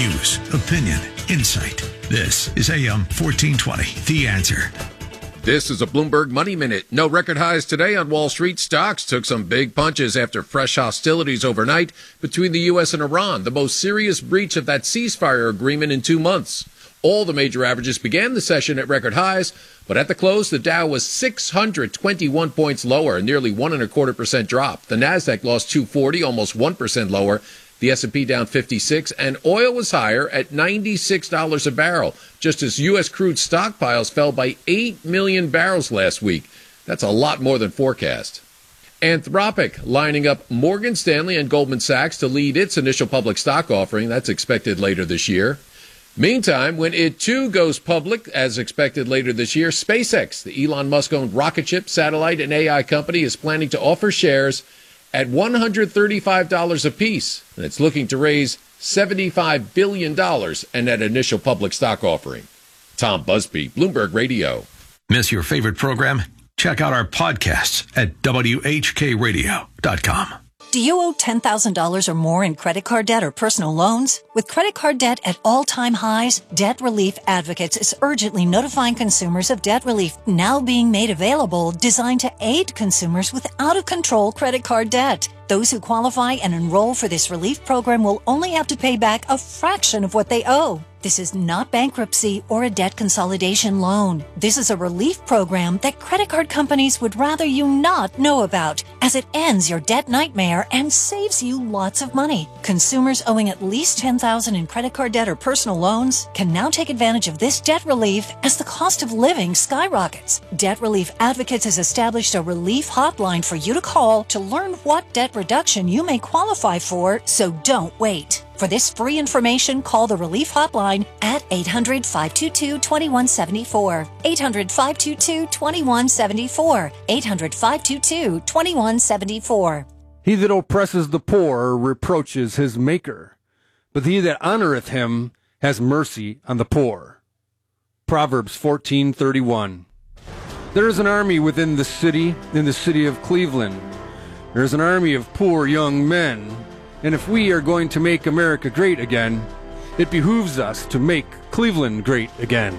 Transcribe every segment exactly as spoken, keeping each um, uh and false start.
News, opinion, insight. This is A M fourteen twenty, The Answer. This is a Bloomberg Money Minute. No record highs today on Wall Street. Stocks took some big punches after fresh hostilities overnight between the U S and Iran, the most serious breach of that ceasefire agreement in two months. All the major averages began the session at record highs, but at the close, the Dow was six hundred twenty-one points lower, nearly one and a quarter percent drop. The Nasdaq lost two forty, almost one percent lower. The S and P down fifty-six, and oil was higher at ninety-six dollars a barrel, just as U S crude stockpiles fell by eight million barrels last week. That's a lot more than forecast. Anthropic lining up Morgan Stanley and Goldman Sachs to lead its initial public stock offering. That's expected later this year. Meantime, when it too goes public, as expected later this year, SpaceX, the Elon Musk-owned rocket ship, satellite, and A I company, is planning to offer shares at one hundred thirty-five dollars apiece, and it's looking to raise seventy-five billion dollars in that initial public stock offering. Tom Busby, Bloomberg Radio. Miss your favorite program? Check out our podcasts at W H K radio dot com. Do you owe ten thousand dollars or more in credit card debt or personal loans? With credit card debt at all-time highs, Debt Relief Advocates is urgently notifying consumers of debt relief now being made available, designed to aid consumers with out-of-control credit card debt. Those who qualify and enroll for this relief program will only have to pay back a fraction of what they owe. This is not bankruptcy or a debt consolidation loan. This is a relief program that credit card companies would rather you not know about, as it ends your debt nightmare and saves you lots of money. Consumers owing at least ten thousand dollars in credit card debt or personal loans can now take advantage of this debt relief as the cost of living skyrockets. Debt Relief Advocates has established a relief hotline for you to call to learn what debt reduction you may qualify for, so don't wait. For this free information, call the Relief Hotline at eight hundred, five two two, two one seven four. eight hundred, five two two, two one seven four. eight hundred, five two two, two one seven four. He that oppresses the poor reproaches his maker, but he that honoreth him has mercy on the poor. Proverbs fourteen thirty-one. There is an army within the city, in the city of Cleveland. There is an army of poor young men. And if we are going to make America great again, it behooves us to make Cleveland great again.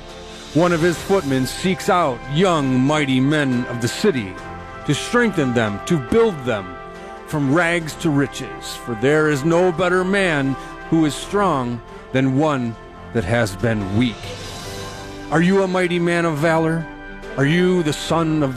One of his footmen seeks out young, mighty men of the city to strengthen them, to build them from rags to riches. For there is no better man who is strong than one that has been weak. Are you a mighty man of valor? Are you the son of